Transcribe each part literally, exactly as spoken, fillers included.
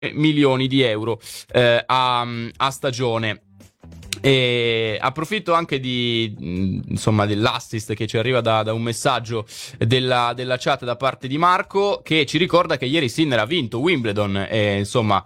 milioni di euro eh, a, a stagione. E approfitto anche di insomma dell'assist che ci arriva da, da un messaggio della, della chat da parte di Marco, che ci ricorda che ieri Sinner ha vinto Wimbledon e insomma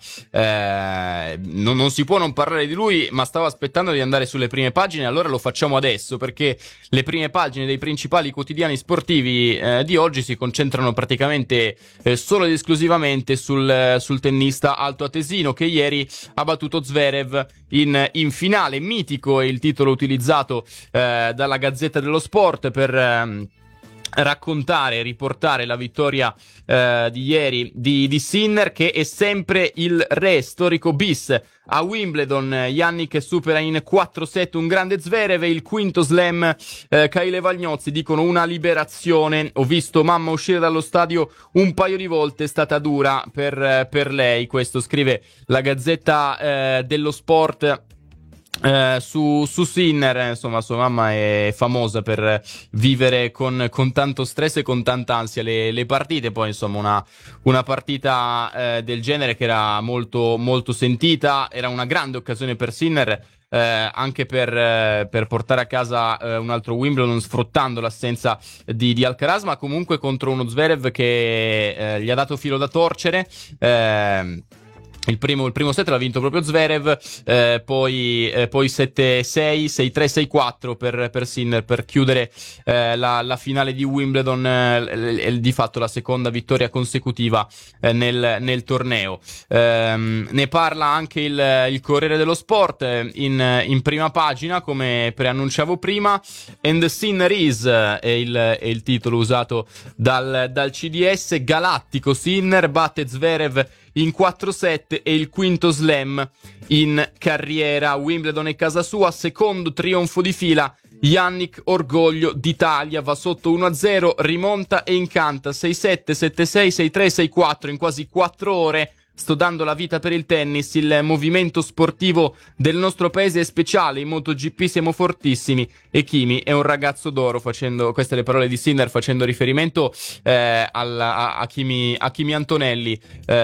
eh, non, non si può non parlare di lui, ma stavo aspettando di andare sulle prime pagine, allora lo facciamo adesso, perché le prime pagine dei principali quotidiani sportivi eh, di oggi si concentrano praticamente eh, solo ed esclusivamente sul, sul tennista altoatesino che ieri ha battuto Zverev in, in finale. Mitico è il titolo utilizzato eh, dalla Gazzetta dello Sport per eh, raccontare e riportare la vittoria eh, di ieri di, di Sinner, che è sempre il re, storico bis a Wimbledon. Jannik supera in quattro set un grande Zverev, il quinto slam. eh, Kaile Vagnozzi dicono una liberazione, ho visto mamma uscire dallo stadio un paio di volte, è stata dura per, per lei, questo scrive la Gazzetta eh, dello Sport. Uh, su, su Sinner, insomma, sua mamma è famosa per vivere con, con tanto stress e con tanta ansia le, le partite. Poi, insomma, una, una partita uh, del genere che era molto, molto sentita, era una grande occasione per Sinner. Eh, anche per, eh, per portare a casa eh, un altro Wimbledon, sfruttando l'assenza di, di Alcaraz, ma comunque contro uno Zverev che eh, gli ha dato filo da torcere. Eh, Il primo, il primo set l'ha vinto proprio Zverev, eh, poi, eh, poi sette sei, sei tre, sei quattro per, per Sinner per chiudere eh, la, la finale di Wimbledon, eh, eh, di fatto la seconda vittoria consecutiva eh, nel, nel torneo. Eh, ne parla anche il, il Corriere dello Sport eh, in, in prima pagina, come preannunciavo prima. And the Sinner is è il, è il titolo usato dal, dal C D S. Galattico Sinner, batte Zverev in quattro set e il quinto slam in carriera. Wimbledon è casa sua, secondo trionfo di fila. Jannik, orgoglio d'Italia, va sotto uno a zero, rimonta e incanta sei sette, sette sei, sei tre, sei quattro in quasi quattro ore. Sto dando la vita per il tennis, il movimento sportivo del nostro paese è speciale, in MotoGP siamo fortissimi e Kimi è un ragazzo d'oro, facendo queste le parole di Sinner, facendo riferimento eh, alla, a, a, Kimi, a Kimi Antonelli,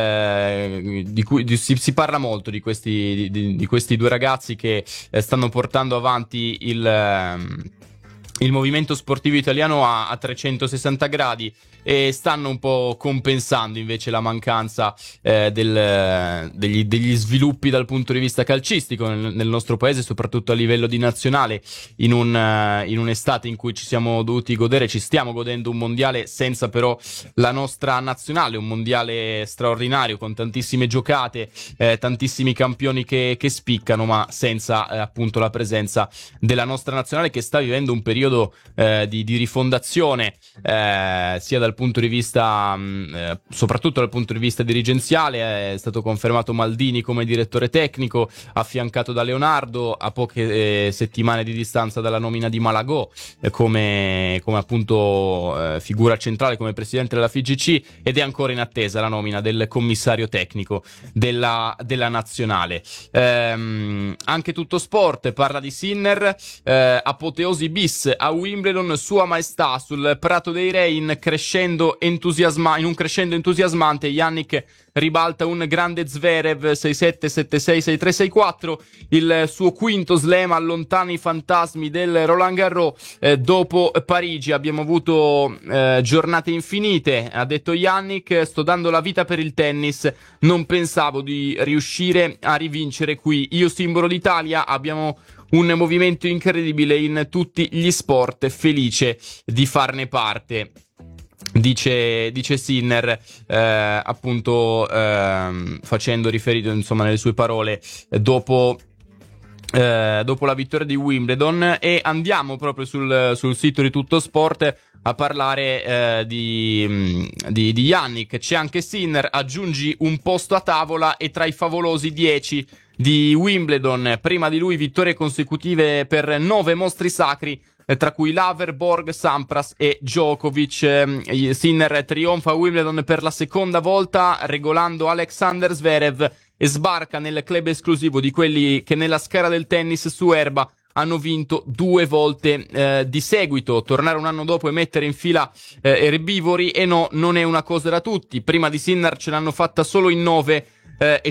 eh, di cui di, si, si parla molto di questi, di, di questi due ragazzi che eh, stanno portando avanti il... Eh, il movimento sportivo italiano a, a trecentosessanta gradi e stanno un po' compensando invece la mancanza eh, del, degli, degli sviluppi dal punto di vista calcistico nel, nel nostro paese, soprattutto a livello di nazionale, in, un, uh, in un'estate in cui ci siamo dovuti godere, ci stiamo godendo un mondiale senza però la nostra nazionale, un mondiale straordinario con tantissime giocate, eh, tantissimi campioni che, che spiccano, ma senza eh, appunto la presenza della nostra nazionale, che sta vivendo un periodo Eh, di, di rifondazione eh, sia dal punto di vista mh, eh, soprattutto dal punto di vista dirigenziale. È stato confermato Maldini come direttore tecnico, affiancato da Leonardo, a poche eh, settimane di distanza dalla nomina di Malagò eh, come, come appunto eh, figura centrale, come presidente della F I G C, ed è ancora in attesa la nomina del commissario tecnico della, della nazionale. Ehm, anche Tutto Sport parla di Sinner, eh, apoteosi bis a Wimbledon, Sua Maestà sul Prato dei Re in crescendo entusiasma- in un crescendo entusiasmante. Jannik ribalta un grande Zverev sei sette, sette sei, sei tre, sei quattro, il suo quinto slam, allontana i fantasmi del Roland Garros. Eh, dopo Parigi abbiamo avuto eh, giornate infinite, ha detto Jannik, sto dando la vita per il tennis, non pensavo di riuscire a rivincere qui, io simbolo d'Italia, abbiamo un movimento incredibile in tutti gli sport, felice di farne parte. Dice, dice Sinner, eh, appunto eh, facendo riferimento, insomma, nelle sue parole, eh, dopo eh, dopo la vittoria di Wimbledon. E andiamo proprio sul, sul sito di Tutto Sport a parlare eh, di, di, di Jannik. C'è anche Sinner, aggiungi un posto a tavola e tra i favolosi dieci di Wimbledon. Prima di lui vittorie consecutive per nove mostri sacri, tra cui Laver, Borg, Sampras e Djokovic. Sinner trionfa a Wimbledon per la seconda volta, regolando Alexander Zverev, e sbarca nel club esclusivo di quelli che nella scara del tennis su erba hanno vinto due volte eh, di seguito. Tornare un anno dopo e mettere in fila eh, erbivori, e no, non è una cosa da tutti. Prima di Sinner ce l'hanno fatta solo in nove, eh,